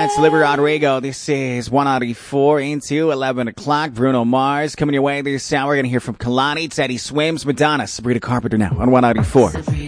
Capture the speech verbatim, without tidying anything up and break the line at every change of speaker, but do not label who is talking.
That's Olivia Rodrigo. This is one ninety-four into eleven o'clock. Bruno Mars coming your way this hour. We're going to hear from Kalani, Teddy Swims, Madonna, Sabrina Carpenter now on one ninety-four.